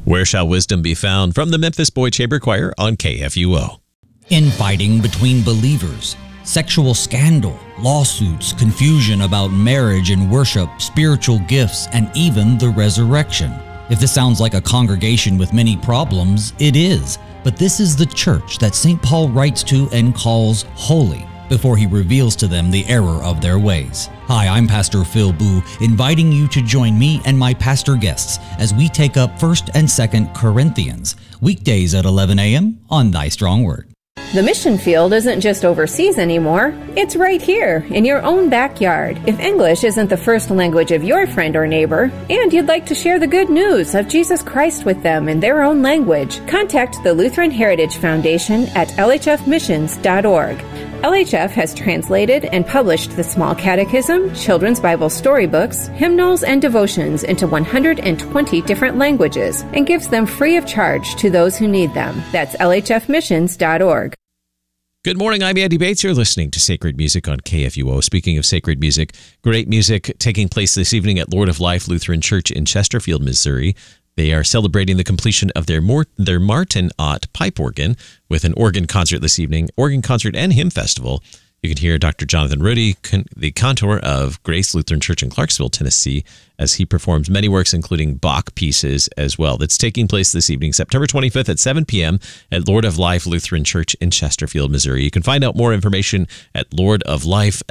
Where Shall Wisdom Be Found? From the Memphis Boy Chamber Choir on KFUO. Infighting between believers, sexual scandal, lawsuits, confusion about marriage and worship, spiritual gifts, and even the resurrection. If this sounds like a congregation with many problems, it is. But this is the church that St. Paul writes to and calls holy before he reveals to them the error of their ways. Hi, I'm Pastor Phil Boo, inviting you to join me and my pastor guests as we take up 1st and 2nd Corinthians, weekdays at 11 a.m. on Thy Strong Word. The mission field isn't just overseas anymore. It's right here, in your own backyard. If English isn't the first language of your friend or neighbor, and you'd like to share the good news of Jesus Christ with them in their own language, contact the Lutheran Heritage Foundation at lhfmissions.org. LHF has translated and published the Small Catechism, Children's Bible storybooks, hymnals, and devotions into 120 different languages and gives them free of charge to those who need them. That's lhfmissions.org. Good morning, I'm Andy Bates. You're listening to Sacred Music on KFUO. Speaking of sacred music, great music taking place this evening at Lord of Life Lutheran Church in Chesterfield, Missouri. They are celebrating the completion of their Martin Ott pipe organ with an organ concert this evening, organ concert and hymn festival. You can hear Dr. Jonathan Rudy, the cantor of Grace Lutheran Church in Clarksville, Tennessee, as he performs many works, including Bach pieces as well. That's taking place this evening, September 25th at 7 p.m. at Lord of Life Lutheran Church in Chesterfield, Missouri. You can find out more information at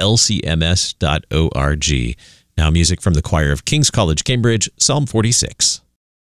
lordoflifelcms.org. Now music from the choir of King's College, Cambridge, Psalm 46.